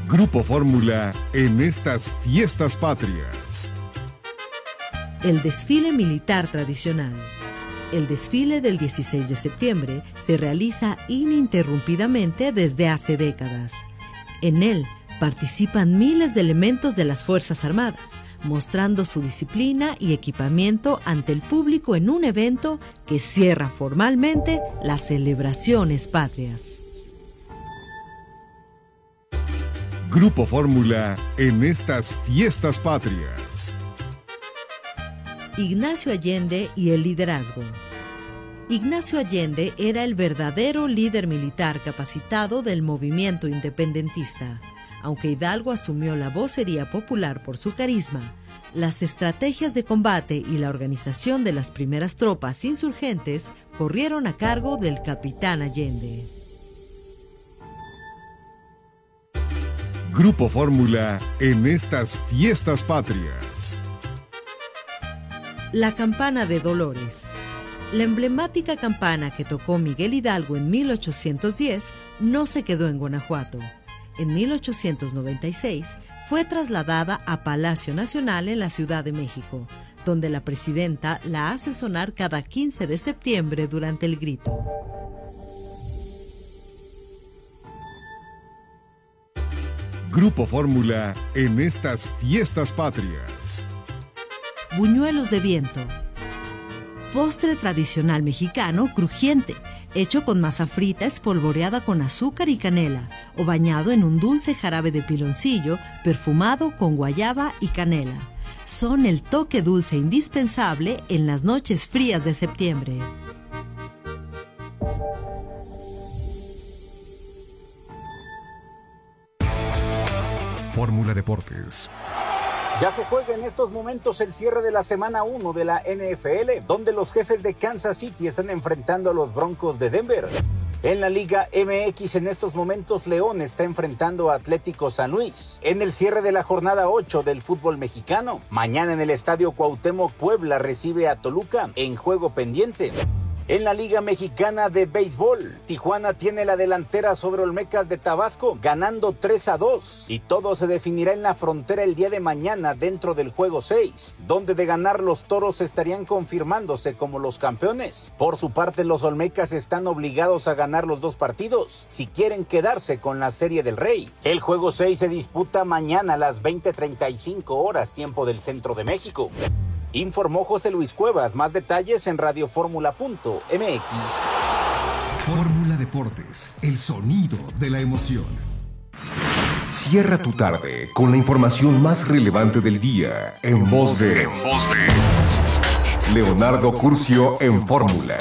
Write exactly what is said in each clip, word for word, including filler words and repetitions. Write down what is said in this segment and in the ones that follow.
Grupo Fórmula en estas fiestas patrias. El desfile militar tradicional. El desfile del dieciséis de septiembre se realiza ininterrumpidamente desde hace décadas. En él participan miles de elementos de las Fuerzas Armadas, mostrando su disciplina y equipamiento ante el público en un evento que cierra formalmente las celebraciones patrias. Grupo Fórmula en estas fiestas patrias. Ignacio Allende y el liderazgo. Ignacio Allende era el verdadero líder militar capacitado del movimiento independentista. Aunque Hidalgo asumió la vocería popular por su carisma, las estrategias de combate y la organización de las primeras tropas insurgentes corrieron a cargo del capitán Allende. Grupo Fórmula en estas fiestas patrias. La campana de Dolores. La emblemática campana que tocó Miguel Hidalgo en mil ochocientos diez no se quedó en Guanajuato. En mil ochocientos noventa y seis fue trasladada a Palacio Nacional en la Ciudad de México, donde la presidenta la hace sonar cada quince de septiembre durante el grito. Grupo Fórmula en estas fiestas patrias. Buñuelos de viento. Postre tradicional mexicano crujiente, hecho con masa frita espolvoreada con azúcar y canela, o bañado en un dulce jarabe de piloncillo perfumado con guayaba y canela. Son el toque dulce indispensable en las noches frías de septiembre. Fórmula Deportes. Ya se juega en estos momentos el cierre de la semana uno de la N F L, donde los jefes de Kansas City están enfrentando a los Broncos de Denver. En la Liga M X en estos momentos León está enfrentando a Atlético San Luis. En el cierre de la jornada ocho del fútbol mexicano, mañana en el Estadio Cuauhtémoc Puebla recibe a Toluca en juego pendiente. En la Liga Mexicana de Béisbol, Tijuana tiene la delantera sobre Olmecas de Tabasco, ganando tres a dos. Y todo se definirá en la frontera el día de mañana dentro del juego seis, donde de ganar los Toros estarían confirmándose como los campeones. Por su parte, los Olmecas están obligados a ganar los dos partidos si quieren quedarse con la Serie del Rey. El juego seis se disputa mañana a las veinte treinta y cinco horas, tiempo del centro de México. Informó José Luis Cuevas. Más detalles en radioformula punto m x. Fórmula Deportes, el sonido de la emoción. Cierra tu tarde con la información más relevante del día en voz de, en voz de Leonardo Curcio en Fórmula.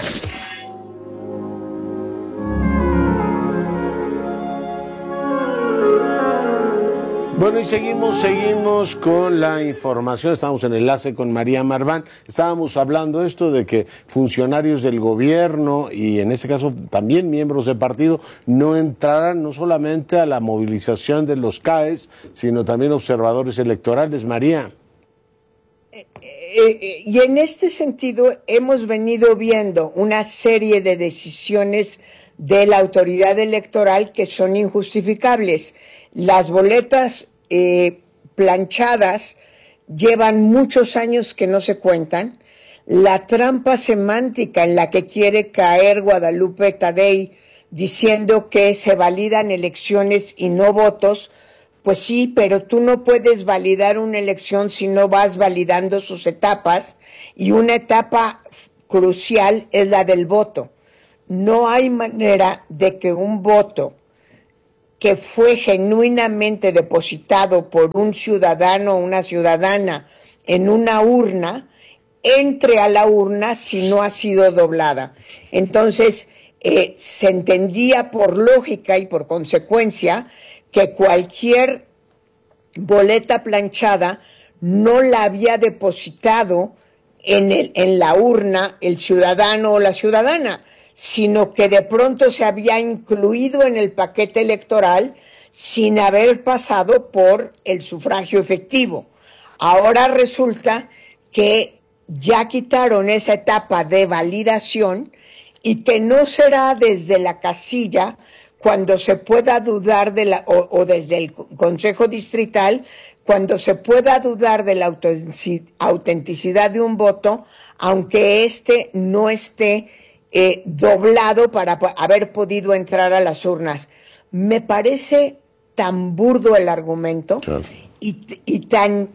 Bueno, y seguimos, seguimos con la información. Estamos en enlace con María Marván. Estábamos hablando esto de que funcionarios del gobierno y en este caso también miembros del partido no entrarán no solamente a la movilización de los C A E S, sino también observadores electorales. María. Eh, eh, y en este sentido hemos venido viendo una serie de decisiones de la autoridad electoral que son injustificables. Las boletas eh, planchadas llevan muchos años que no se cuentan. La trampa semántica en la que quiere caer Guadalupe Tadei diciendo que se validan elecciones y no votos, pues sí, pero tú no puedes validar una elección si no vas validando sus etapas, y una etapa crucial es la del voto. No hay manera de que un voto que fue genuinamente depositado por un ciudadano o una ciudadana en una urna, entre a la urna si no ha sido doblada. Entonces, eh, se entendía por lógica y por consecuencia que cualquier boleta planchada no la había depositado en, el, en la urna el ciudadano o la ciudadana, sino que de pronto se había incluido en el paquete electoral sin haber pasado por el sufragio efectivo. Ahora resulta que ya quitaron esa etapa de validación y que no será desde la casilla cuando se pueda dudar de la, o, o desde el Consejo Distrital, cuando se pueda dudar de la autenticidad de un voto, aunque éste no esté eh, doblado para haber podido entrar a las urnas. Me parece tan burdo el argumento, claro, y, y tan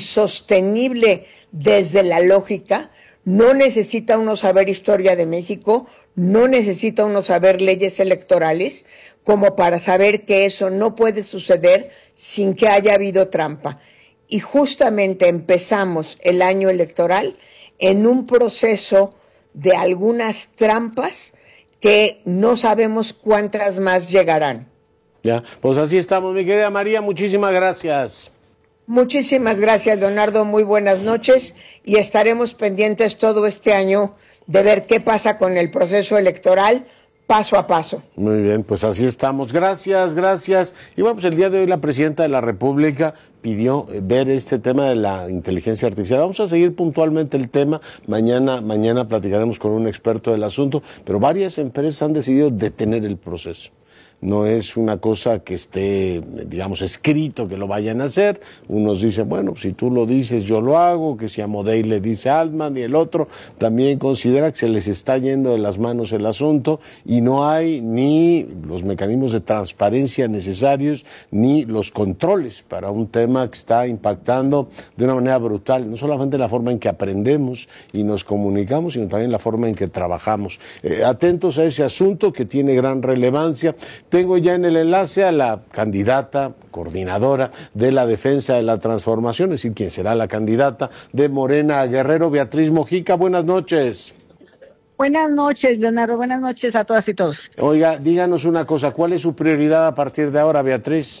insostenible desde la lógica. No necesita uno saber historia de México, no necesita uno saber leyes electorales como para saber que eso no puede suceder sin que haya habido trampa. Y justamente empezamos el año electoral en un proceso de algunas trampas que no sabemos cuántas más llegarán. Ya, pues así estamos, mi querida María, muchísimas gracias. Muchísimas gracias, Leonardo, muy buenas noches, y estaremos pendientes todo este año de ver qué pasa con el proceso electoral paso a paso. Muy bien, pues así estamos. Gracias, gracias. Y bueno, pues el día de hoy la presidenta de la República pidió ver este tema de la inteligencia artificial. Vamos a seguir puntualmente el tema. Mañana, mañana platicaremos con un experto del asunto, pero varias empresas han decidido detener el proceso. No es una cosa que esté, digamos, escrito que lo vayan a hacer. Unos dicen, bueno, si tú lo dices, yo lo hago, que si a Modey le dice Altman, y el otro también considera que se les está yendo de las manos el asunto y no hay ni los mecanismos de transparencia necesarios ni los controles para un tema que está impactando de una manera brutal, no solamente la forma en que aprendemos y nos comunicamos, sino también la forma en que trabajamos. Eh, atentos a ese asunto que tiene gran relevancia. Tengo ya en el enlace a la candidata coordinadora de la defensa de la transformación, es decir, quien será la candidata de Morena a Guerrero, Beatriz Mojica. Buenas noches. Buenas noches, Leonardo. Buenas noches a todas y todos. Oiga, díganos una cosa, ¿cuál es su prioridad a partir de ahora, Beatriz?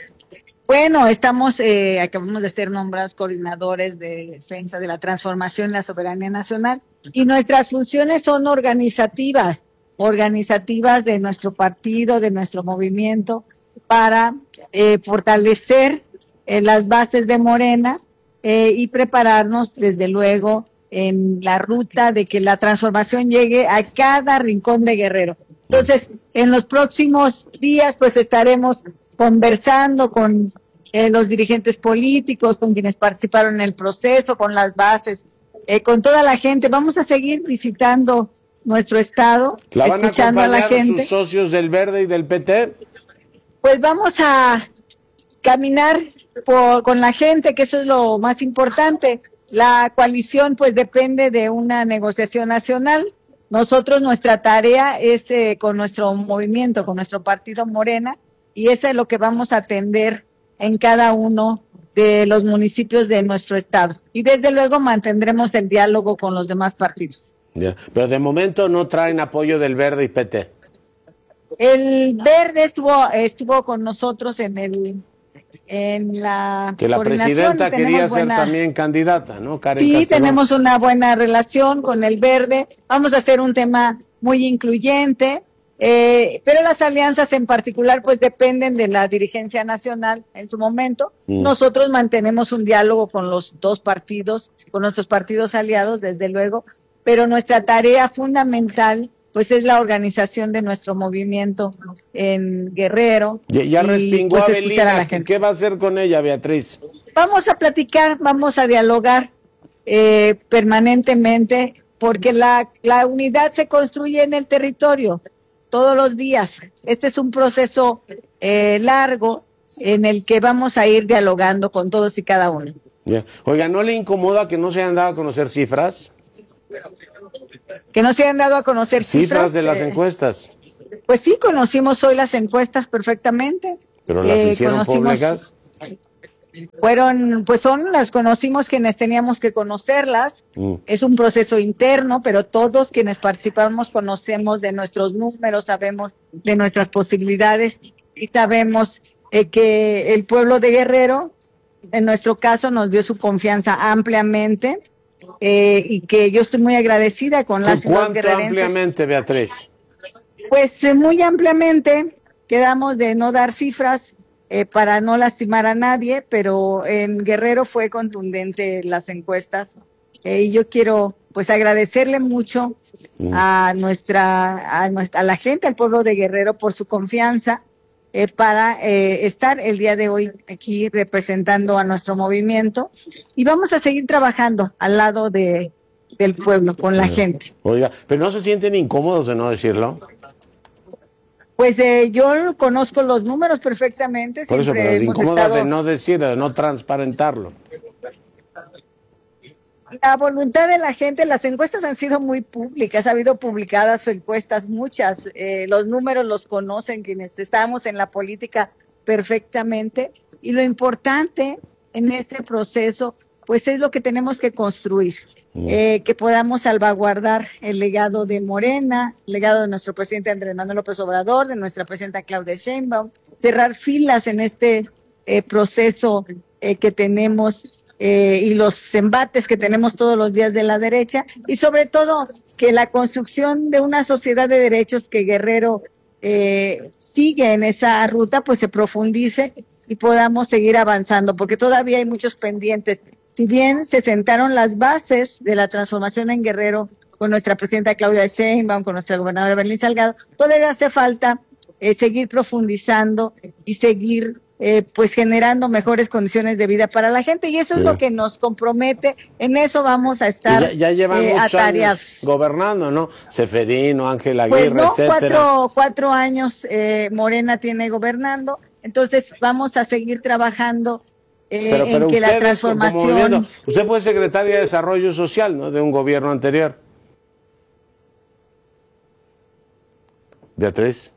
Bueno, estamos, eh, acabamos de ser nombrados coordinadores de defensa de la transformación y la soberanía nacional, y nuestras funciones son organizativas. organizativas de nuestro partido, de nuestro movimiento, para eh, fortalecer eh, las bases de Morena eh, y prepararnos, desde luego, en la ruta de que la transformación llegue a cada rincón de Guerrero. Entonces, en los próximos días, pues estaremos conversando con eh, los dirigentes políticos, con quienes participaron en el proceso, con las bases, eh, con toda la gente. Vamos a seguir visitando nuestro estado, ¿La van escuchando a, a la gente. sus socios del Verde y del P T? Pues vamos a caminar por, con la gente, que eso es lo más importante. La coalición pues depende de una negociación nacional. Nosotros, nuestra tarea es eh, con nuestro movimiento, con nuestro partido Morena, y eso es lo que vamos a atender en cada uno de los municipios de nuestro estado. Y desde luego mantendremos el diálogo con los demás partidos. Ya, pero de momento no traen apoyo del Verde y P T. El Verde estuvo estuvo con nosotros en el en la que la presidenta quería ser buena... también candidata, ¿no? Karen sí, Castelón. Tenemos una buena relación con el Verde. Vamos a hacer un tema muy incluyente, eh, pero las alianzas en particular pues dependen de la dirigencia nacional en su momento. Mm. Nosotros mantenemos un diálogo con los dos partidos, con nuestros partidos aliados, desde luego. Pero nuestra tarea fundamental pues es la organización de nuestro movimiento en Guerrero. Ya, ya y, respingó pues, a Belina, a ¿qué va a hacer con ella, Beatriz? Vamos a platicar, vamos a dialogar eh, permanentemente, porque la, la unidad se construye en el territorio todos los días. Este es un proceso eh, largo en el que vamos a ir dialogando con todos y cada uno. Ya. Oiga, ¿no le incomoda que no se hayan dado a conocer cifras? Que no se hayan dado a conocer cifras. Cifras de las eh, encuestas. Pues sí, conocimos hoy las encuestas perfectamente. ¿Pero las eh, hicieron públicas? Fueron, pues son, las conocimos quienes teníamos que conocerlas. Mm. Es un proceso interno, pero todos quienes participamos conocemos de nuestros números, sabemos de nuestras posibilidades y sabemos eh, que el pueblo de Guerrero, en nuestro caso, nos dio su confianza ampliamente. Eh, y que yo estoy muy agradecida con las ¿Cuánto guerrerenses. Ampliamente, Beatriz? Pues eh, muy ampliamente. Quedamos de no dar cifras eh, para no lastimar a nadie, pero en Guerrero fue contundente las encuestas eh, y yo quiero pues agradecerle mucho a nuestra, a nuestra, a la gente, al pueblo de Guerrero por su confianza eh, para eh, estar el día de hoy aquí representando a nuestro movimiento, y vamos a seguir trabajando al lado de del pueblo, con la gente. Oiga, pero ¿no se sienten incómodos de no decirlo? Pues eh, yo conozco los números perfectamente. Por eso, pero hemos incómodos estado... de no decirlo, de no transparentarlo. La voluntad de la gente, las encuestas han sido muy públicas, ha habido publicadas encuestas muchas, eh, los números los conocen quienes estamos en la política perfectamente, y lo importante en este proceso pues es lo que tenemos que construir, eh, que podamos salvaguardar el legado de Morena, el legado de nuestro presidente Andrés Manuel López Obrador, de nuestra presidenta Claudia Sheinbaum, cerrar filas en este eh, proceso eh, que tenemos eh, y los embates que tenemos todos los días de la derecha, y sobre todo que la construcción de una sociedad de derechos que Guerrero eh, sigue en esa ruta, pues se profundice y podamos seguir avanzando, porque todavía hay muchos pendientes. Si bien se sentaron las bases de la transformación en Guerrero con nuestra presidenta Claudia Sheinbaum, con nuestra gobernadora Berlín Salgado, todavía hace falta eh, seguir profundizando y seguir eh, pues generando mejores condiciones de vida para la gente, y eso sí. es lo que nos compromete. En eso vamos a estar ya, ya llevan eh, muchos atareados. Años gobernando, ¿no? Seferino, Ángel Aguirre, pues no, etcétera. Cuatro, cuatro años eh, Morena tiene gobernando, entonces vamos a seguir trabajando Eh, pero, pero en que ustedes, la transformación... usted fue secretaria de Desarrollo Social, ¿no?, de un gobierno anterior. Beatriz,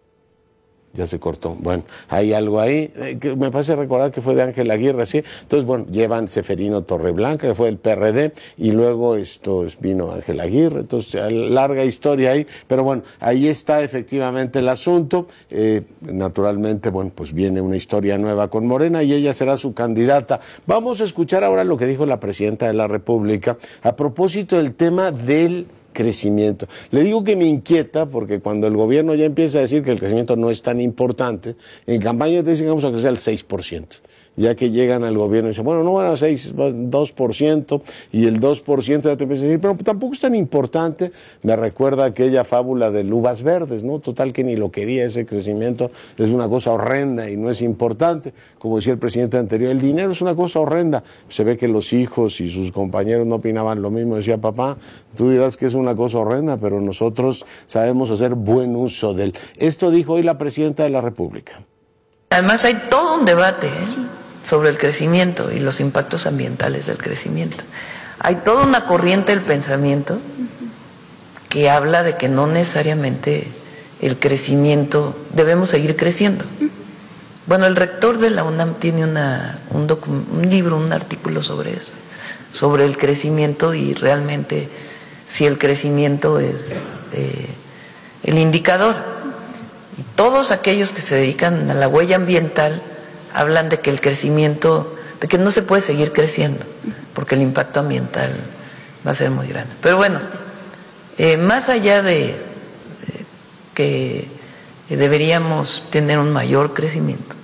ya se cortó. Bueno, hay algo ahí, eh, que me parece recordar que fue de Ángel Aguirre, ¿sí? Entonces, bueno, llevan Seferino Torreblanca, que fue del P R D, y luego esto vino Ángel Aguirre, entonces larga historia ahí, pero bueno, ahí está efectivamente el asunto. Eh, naturalmente, bueno, pues viene una historia nueva con Morena y ella será su candidata. Vamos a escuchar ahora lo que dijo la presidenta de la República a propósito del tema del crecimiento. Le digo que me inquieta porque cuando el gobierno ya empieza a decir que el crecimiento no es tan importante, en campaña te dicen que vamos a crecer al seis por ciento. Ya que llegan al gobierno y dicen, bueno, no van a seis, dos por ciento, y el dos por ciento ya te empieza a decir, pero tampoco es tan importante. Me recuerda aquella fábula de uvas verdes, ¿no? Total que ni lo quería ese crecimiento, es una cosa horrenda y no es importante. Como decía el presidente anterior, el dinero es una cosa horrenda. Se ve que los hijos y sus compañeros no opinaban lo mismo. Decía, papá, tú dirás que es una cosa horrenda, pero nosotros sabemos hacer buen uso de él. Esto dijo hoy la presidenta de la República. Además hay todo un debate, ¿eh?, sobre el crecimiento y los impactos ambientales del crecimiento. Hay toda una corriente del pensamiento que habla de que no necesariamente el crecimiento, debemos seguir creciendo. Bueno, el rector de la UNAM tiene una, un, un libro, un artículo sobre eso, sobre el crecimiento y realmente si el crecimiento es eh, el indicador. Y todos aquellos que se dedican a la huella ambiental hablan de que el crecimiento, de que no se puede seguir creciendo, porque el impacto ambiental va a ser muy grande. Pero bueno, eh, más allá de eh, que deberíamos tener un mayor crecimiento.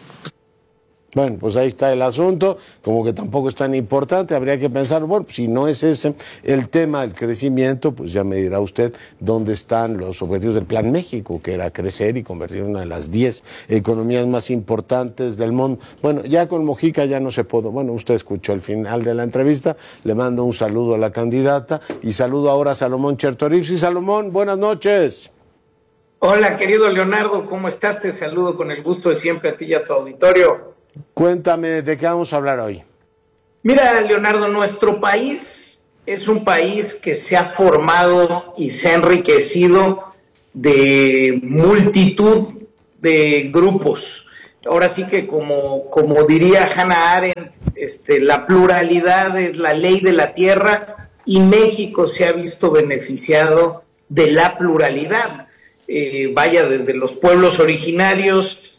Bueno, pues ahí está el asunto, como que tampoco es tan importante, habría que pensar, bueno, si no es ese el tema del crecimiento, pues ya me dirá usted dónde están los objetivos del Plan México, que era crecer y convertir en una de las diez economías más importantes del mundo. Bueno, ya con Mojica ya no se pudo, bueno, usted escuchó el final de la entrevista, le mando un saludo a la candidata y saludo ahora a Salomón Chertorivsky. Salomón, buenas noches. Hola, querido Leonardo, ¿cómo estás? Te saludo con el gusto de siempre a ti y a tu auditorio. Cuéntame, ¿de qué vamos a hablar hoy? Mira, Leonardo, nuestro país es un país que se ha formado y se ha enriquecido de multitud de grupos. Ahora sí que como, como diría Hannah Arendt, este, la pluralidad es la ley de la tierra y México se ha visto beneficiado de la pluralidad. Eh, vaya desde los pueblos originarios,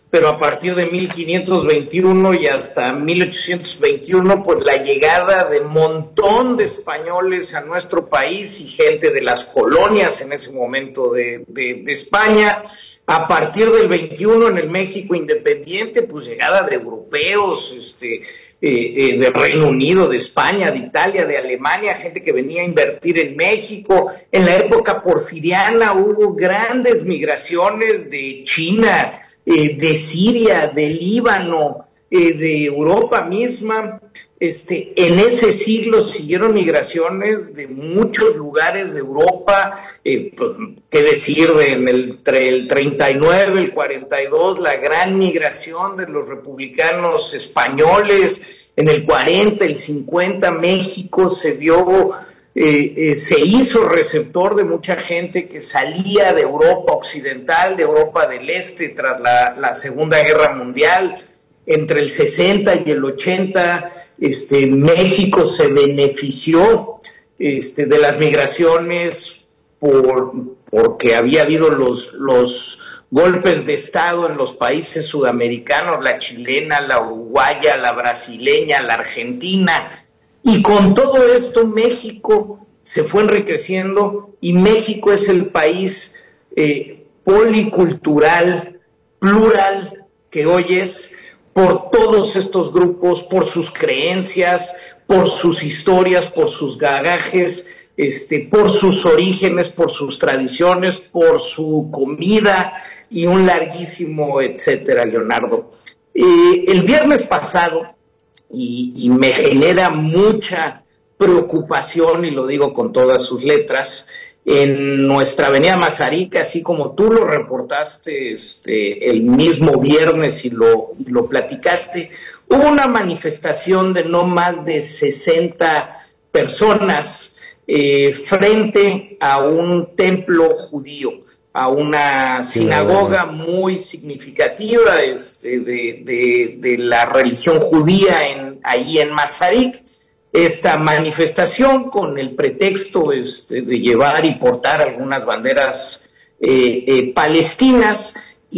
pero a partir de mil quinientos veintiuno y hasta mil ochocientos veintiuno, pues la llegada de montón de españoles a nuestro país y gente de las colonias en ese momento de, de, de España. A partir del veintiuno, en el México independiente, pues llegada de europeos, este, eh, eh, de Reino Unido, de España, de Italia, de Alemania, gente que venía a invertir en México. En la época porfiriana hubo grandes migraciones de China, Eh, de Siria, de Líbano, eh, de Europa misma. Este, en ese siglo siguieron migraciones de muchos lugares de Europa, eh, pues, qué decir, de, en el, entre el treinta y nueve, el cuarenta y dos, la gran migración de los republicanos españoles. En el cuarenta, el cincuenta, México se vio... Eh, eh, se hizo receptor de mucha gente que salía de Europa occidental, de Europa del Este, tras la, la Segunda Guerra Mundial. Entre el sesenta y el ochenta, este, México se benefició este, de las migraciones por, porque había habido los, los golpes de Estado en los países sudamericanos, la chilena, la uruguaya, la brasileña, la argentina. Y con todo esto México se fue enriqueciendo y México es el país eh, policultural, plural que hoy es, por todos estos grupos, por sus creencias, por sus historias, por sus bagajes, este, por sus orígenes, por sus tradiciones, por su comida y un larguísimo etcétera, Leonardo. Eh, el viernes pasado, Y, y me genera mucha preocupación, y lo digo con todas sus letras, en nuestra avenida Mazarik, así como tú lo reportaste este, el mismo viernes y lo, y lo platicaste, hubo una manifestación de no más de sesenta personas eh, frente a un templo judío, a una sinagoga muy significativa este, de, de, de la religión judía en, ahí en Mazarik. Esta manifestación con el pretexto este, de llevar y portar algunas banderas eh, eh, palestinas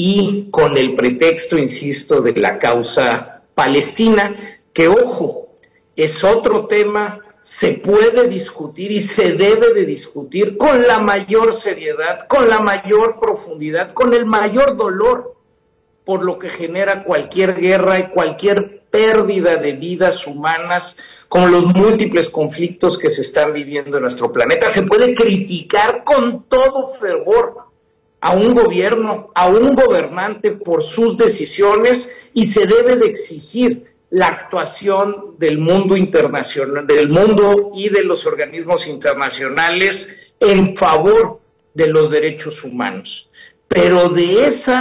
y con el pretexto, insisto, de la causa palestina, que ojo, es otro tema. Se puede discutir y se debe de discutir con la mayor seriedad, con la mayor profundidad, con el mayor dolor por lo que genera cualquier guerra y cualquier pérdida de vidas humanas, con los múltiples conflictos que se están viviendo en nuestro planeta. Se puede criticar con todo fervor a un gobierno, a un gobernante por sus decisiones, y se debe de exigir la actuación del mundo internacional, del mundo y de los organismos internacionales en favor de los derechos humanos. Pero de ese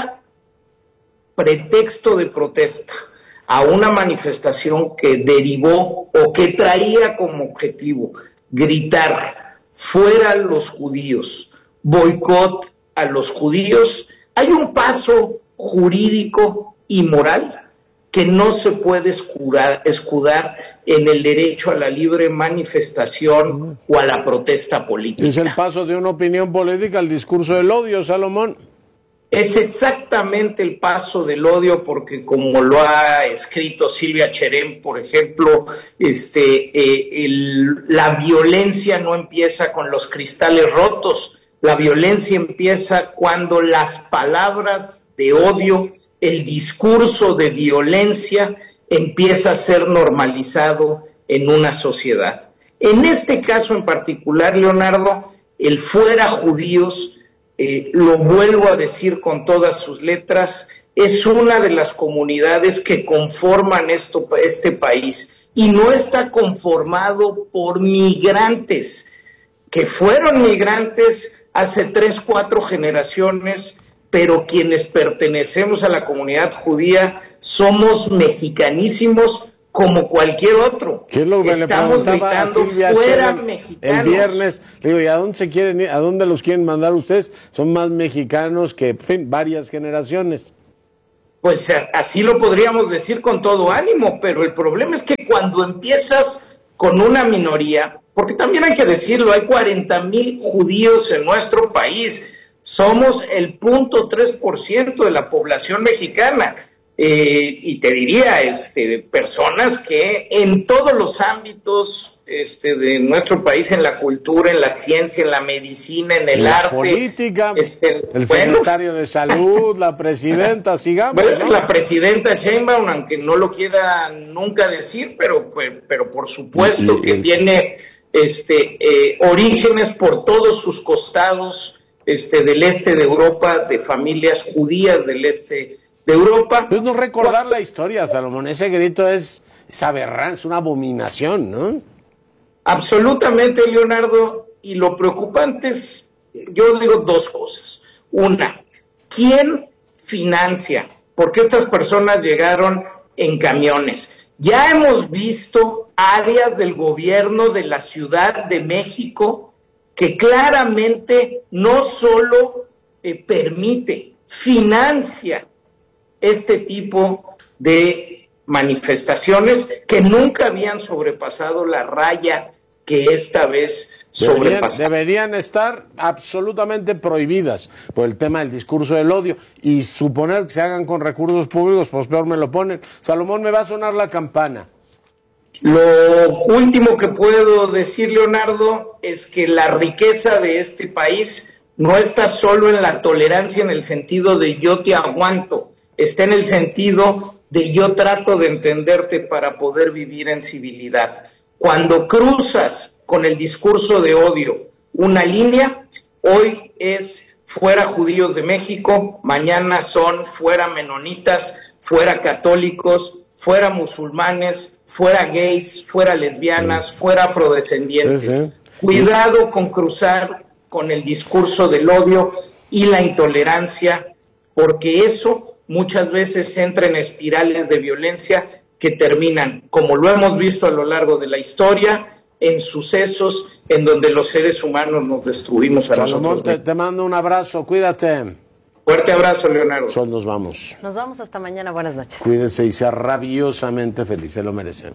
pretexto de protesta a una manifestación que derivó o que traía como objetivo gritar fuera los judíos, boicot a los judíos, hay un paso jurídico y moral que no se puede escudar, escudar en el derecho a la libre manifestación o a la protesta política. Es el paso de una opinión política al discurso del odio, Salomón. Es exactamente el paso del odio, porque como lo ha escrito Silvia Cherén, por ejemplo, este, eh, el, la violencia no empieza con los cristales rotos, la violencia empieza cuando las palabras de odio, el discurso de violencia empieza a ser normalizado en una sociedad. En este caso en particular, Leonardo, el fuera judíos, eh, lo vuelvo a decir con todas sus letras, es una de las comunidades que conforman esto, este país, y no está conformado por migrantes, que fueron migrantes hace tres, cuatro generaciones, pero quienes pertenecemos a la comunidad judía somos mexicanísimos como cualquier otro. ¿Qué es lo que Estamos le preguntaba a Silvia fuera Cherén mexicanos. el viernes? Le digo, ¿y a dónde se quieren ir? ¿A dónde los quieren mandar ustedes? Son más mexicanos que, en fin, varias generaciones. Pues así lo podríamos decir con todo ánimo, pero el problema es que cuando empiezas con una minoría, porque también hay que decirlo, hay cuarenta mil judíos en nuestro país, Somos el cero punto tres por ciento de la población mexicana. Eh, y te diría, este, personas que en todos los ámbitos este, de nuestro país, en la cultura, en la ciencia, en la medicina, en el la arte. política, este, el bueno, secretario de Salud, la presidenta, sigamos. Bueno, ¿no? La presidenta Sheinbaum, aunque no lo quiera nunca decir, pero, pero, pero por supuesto y, que el... tiene este, eh, orígenes por todos sus costados este, del este de Europa, de familias judías del este de Europa. Pues no recordar la historia, Salomón, ese grito es, es aberrante, es una abominación, ¿no? Absolutamente, Leonardo, y lo preocupante es, yo digo dos cosas. Una, ¿quién financia? Porque estas personas llegaron en camiones. Ya hemos visto áreas del gobierno de la Ciudad de México que claramente no solo eh, permite, financia este tipo de manifestaciones que nunca habían sobrepasado la raya que esta vez sobrepasaron. Deberían estar absolutamente prohibidas por el tema del discurso del odio, y suponer que se hagan con recursos públicos, pues peor me lo ponen. Salomón, me va a sonar la campana. Lo último que puedo decir, Leonardo, es que la riqueza de este país no está solo en la tolerancia en el sentido de yo te aguanto, está en el sentido de yo trato de entenderte para poder vivir en civilidad. Cuando cruzas con el discurso de odio una línea, hoy es fuera judíos de México, mañana son fuera menonitas, fuera católicos, fuera musulmanes, fuera gays, fuera lesbianas, fuera afrodescendientes. Sí, sí. Cuidado con cruzar con el discurso del odio y la intolerancia, porque eso muchas veces entra en espirales de violencia que terminan, como lo hemos visto a lo largo de la historia, en sucesos en donde los seres humanos nos destruimos a Salomón, nosotros. Te, te mando un abrazo, cuídate. Fuerte abrazo, Leonardo. Sol, nos vamos. Nos vamos hasta mañana, buenas noches. Cuídense y sea rabiosamente feliz, se lo merecen.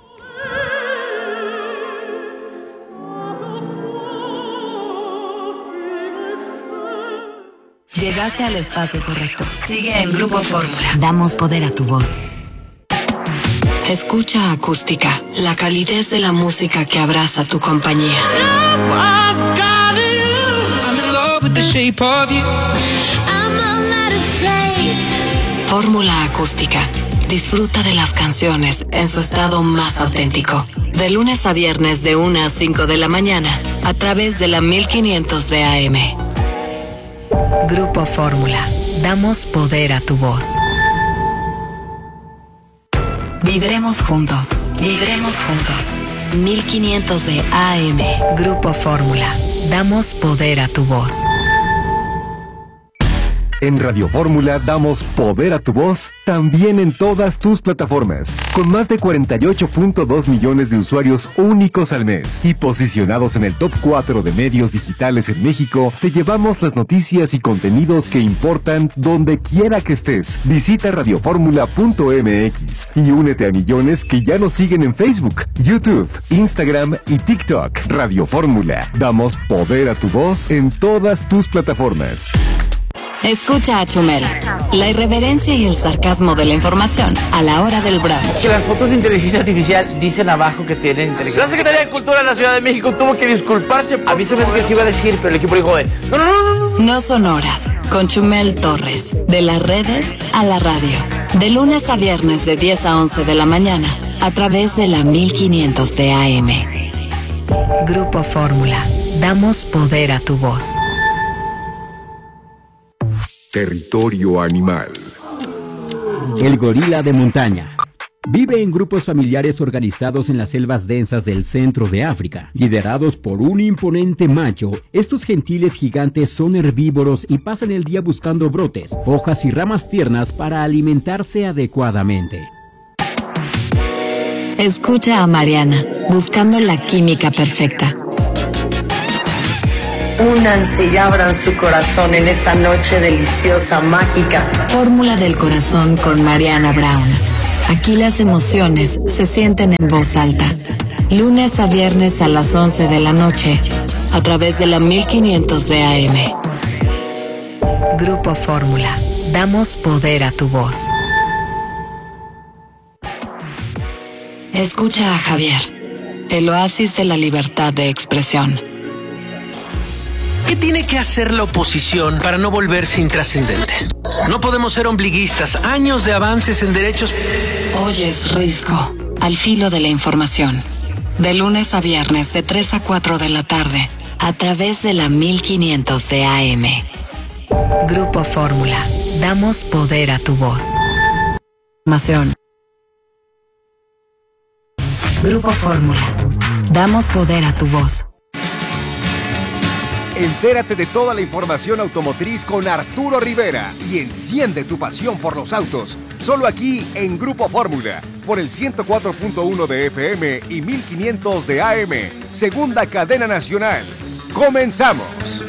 Llegaste al espacio correcto. Sigue en Grupo Fórmula. Damos poder a tu voz. Escucha Acústica, la calidez de la música que abraza tu compañía. Fórmula Acústica. Disfruta de las canciones en su estado más auténtico. De lunes a viernes de una a cinco de la mañana, a través de la mil quinientos de A M. Grupo Fórmula. Damos poder a tu voz. Vibremos juntos. Vibremos juntos. mil quinientos de A M. Grupo Fórmula. Damos poder a tu voz. En Radio Fórmula damos poder a tu voz también en todas tus plataformas, con más de cuarenta y ocho punto dos millones de usuarios únicos al mes y posicionados en el top cuatro de medios digitales en México. Te llevamos las noticias y contenidos que importan donde quiera que estés. Visita radio fórmula punto m x y únete a millones que ya nos siguen en Facebook, YouTube, Instagram y TikTok. Radio Fórmula, damos poder a tu voz en todas tus plataformas. Escucha a Chumel, la irreverencia y el sarcasmo de la información a la hora del brunch. Que las fotos de inteligencia artificial dicen abajo que tienen inteligencia. La Secretaría de Cultura de la Ciudad de México tuvo que disculparse. A mí se me hace que se iba a decir, pero el equipo dijo, no, no, no, no. No son horas, con Chumel Torres, de las redes a la radio. De lunes a viernes de diez a once de la mañana, a través de la mil quinientos de A M. Grupo Fórmula, damos poder a tu voz. Territorio animal. El gorila de montaña. Vive en grupos familiares organizados en las selvas densas del centro de África. Liderados por un imponente macho, estos gentiles gigantes son herbívoros y pasan el día buscando brotes, hojas y ramas tiernas para alimentarse adecuadamente. Escucha a Mariana, buscando la química perfecta. Únanse y abran su corazón en esta noche deliciosa, mágica. Fórmula del corazón con Mariana Brown. Aquí las emociones se sienten en voz alta. Lunes a viernes a las once de la noche, a través de la mil quinientos de A M. Grupo Fórmula. Damos poder a tu voz. Escucha a Javier, el oasis de la libertad de expresión. ¿Qué tiene que hacer la oposición para no volverse intrascendente? No podemos ser ombliguistas. Años de avances en derechos. Oyes Risco, al filo de la información. De lunes a viernes de tres a cuatro de la tarde, a través de la mil quinientos de A M. Grupo Fórmula. Damos poder a tu voz. Información. Grupo Fórmula. Damos poder a tu voz. Entérate de toda la información automotriz con Arturo Rivera y enciende tu pasión por los autos. Solo aquí en Grupo Fórmula, por el ciento cuatro punto uno de F M y mil quinientos de A M. Segunda cadena nacional. ¡Comenzamos!